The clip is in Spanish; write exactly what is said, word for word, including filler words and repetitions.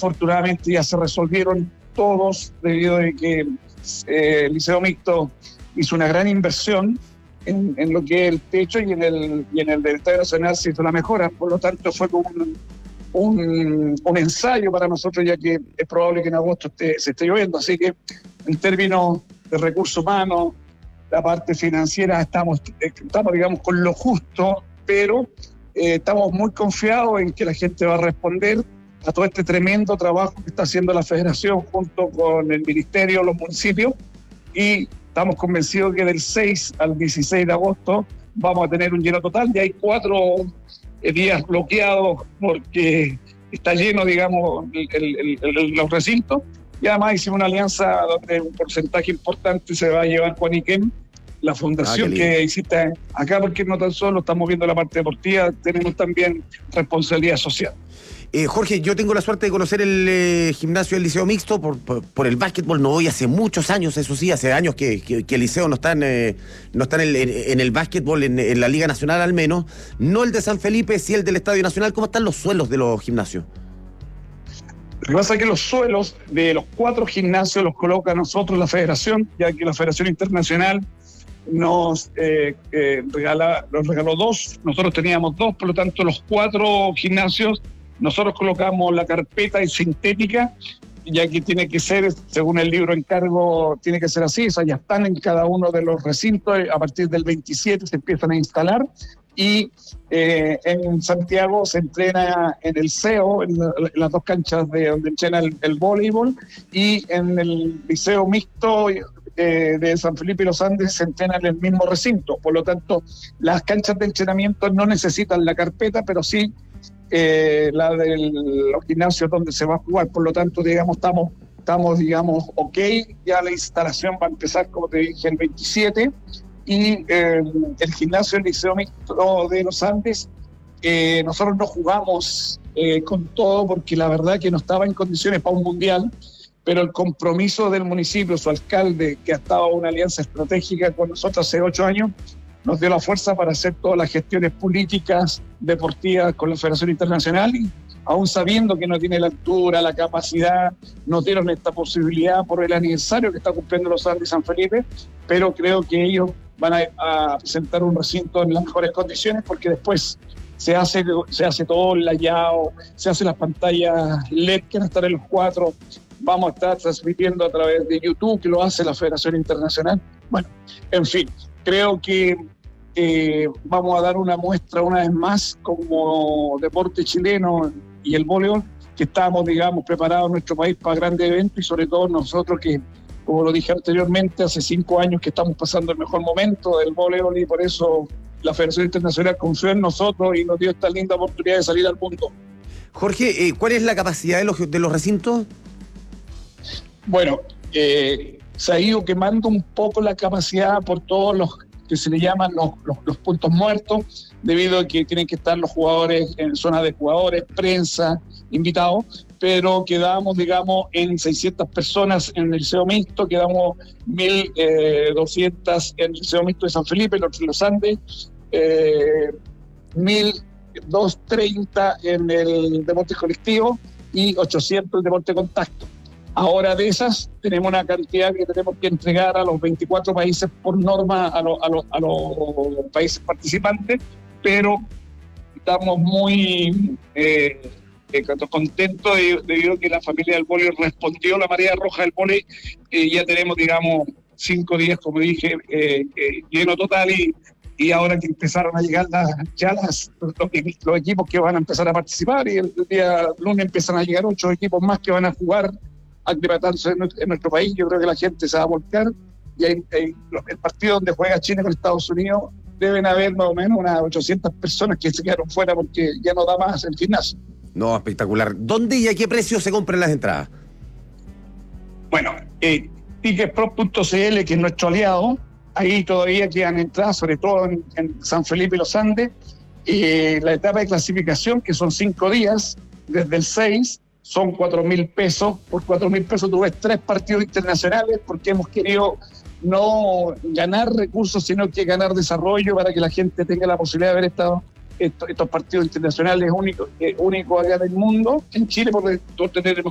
afortunadamente ya se resolvieron todos debido a que eh, el Liceo Mixto hizo una gran inversión en, en lo que es el techo y en el, y en el del Estadio Nacional se hizo la mejora. Por lo tanto, fue como un, un, un ensayo para nosotros, ya que es probable que en agosto esté, se esté lloviendo. Así que en términos de recursos humanos, la parte financiera, estamos, estamos digamos, con lo justo, pero eh, estamos muy confiados en que la gente va a responder a todo este tremendo trabajo que está haciendo la Federación junto con el Ministerio, los municipios, y estamos convencidos que del seis al dieciséis de agosto vamos a tener un lleno total. Ya hay cuatro eh, días bloqueados porque está lleno, digamos, el, el, el, los recintos, y además hicimos una alianza donde un porcentaje importante se va a llevar Juaniquén, la fundación ah, que existe acá, porque no tan solo estamos viendo la parte deportiva, tenemos también responsabilidad social. Eh, Jorge, yo tengo la suerte de conocer el eh, gimnasio del Liceo Mixto por, por, por el básquetbol. No voy hace muchos años, eso sí, hace años que, que, que el Liceo no está en, eh, no está en, el, en, en el básquetbol, en, en la Liga Nacional al menos. No el de San Felipe, sí el del Estadio Nacional. ¿Cómo están los suelos de los gimnasios? Lo que pasa es que los suelos de los cuatro gimnasios los coloca nosotros la Federación, ya que la Federación Internacional nos eh, eh, regala, nos regaló dos, nosotros teníamos dos, por lo tanto los cuatro gimnasios nosotros colocamos la carpeta sintética, ya que tiene que ser, según el libro encargo, tiene que ser así, o sea, ya están en cada uno de los recintos, a partir del veintisiete se empiezan a instalar, y eh, en Santiago se entrena en el C E O, en, la, en las dos canchas de donde entrena el, el voleibol, y en el Liceo Mixto eh, de San Felipe y los Andes se entrena en el mismo recinto. Por lo tanto, las canchas de entrenamiento no necesitan la carpeta, pero sí eh, la de los gimnasios donde se va a jugar. Por lo tanto, digamos, estamos, estamos digamos, ok, ya la instalación va a empezar, como te dije, el veintisiete, y eh, el gimnasio del Liceo Mixto de los Andes, eh, nosotros no jugamos eh, con todo porque la verdad que no estaba en condiciones para un mundial, pero el compromiso del municipio, su alcalde, que ha estado en una alianza estratégica con nosotros hace ocho años, nos dio la fuerza para hacer todas las gestiones políticas, deportivas con la Federación Internacional, y aún sabiendo que no tiene la altura, la capacidad, nos dieron esta posibilidad por el aniversario que está cumpliendo los Andes y San Felipe, pero creo que ellos van a, a presentar un recinto en las mejores condiciones, porque después se hace, se hace todo el layout, se hacen las pantallas L E D que van a estar en los cuatro, vamos a estar transmitiendo a través de YouTube, que lo hace la Federación Internacional. Bueno, en fin, creo que eh, vamos a dar una muestra una vez más como deporte chileno y el voleibol, que estamos, digamos, preparados en nuestro país para grandes eventos, y sobre todo nosotros que, como lo dije anteriormente, hace cinco años que estamos pasando el mejor momento del voleibol, y por eso la Federación Internacional confió en nosotros y nos dio esta linda oportunidad de salir al mundo. Jorge, eh, ¿cuál es la capacidad de los, de los recintos? Bueno, eh, se ha ido quemando un poco la capacidad por todos los que se le llaman los, los, los puntos muertos, debido a que tienen que estar los jugadores en zonas de jugadores, prensa, invitados, pero quedamos, digamos, en seiscientas personas en el Liceo Mixto, quedamos mil doscientas en el Liceo Mixto de San Felipe, los, los Andes, eh, mil doscientos treinta en el deporte colectivo y ochocientos en el deporte contacto. Ahora, de esas, tenemos una cantidad que tenemos que entregar a los veinticuatro países por norma, a, lo, a, lo, a los países participantes, pero estamos muy eh, eh, contentos debido a que la familia del voleibol respondió la marea roja del voleibol, y ya tenemos, digamos, cinco días, como dije, eh, eh, lleno total, y, y ahora que empezaron a llegar las, ya las, los, los equipos que van a empezar a participar, y el día lunes empiezan a llegar ocho equipos más que van a jugar aclimatándose en nuestro, en nuestro país. Yo creo que la gente se va a volcar, y hay, hay, el partido donde juega Chile con Estados Unidos, deben haber más o menos unas ochocientas personas que se quedaron fuera porque ya no da más el gimnasio. No, espectacular. ¿Dónde y a qué precio se compran las entradas? Bueno, eh, ticketpro punto c l, que es nuestro aliado, ahí todavía quedan entradas, sobre todo en, en San Felipe y los Andes. Eh, la etapa de clasificación, que son cinco días, desde el seis, son cuatro mil pesos. Por cuatro mil pesos tú ves tres partidos internacionales, porque hemos querido no ganar recursos, sino que ganar desarrollo para que la gente tenga la posibilidad de ver estado, estos, estos partidos internacionales únicos, eh, únicos acá del mundo. En Chile, por, por tener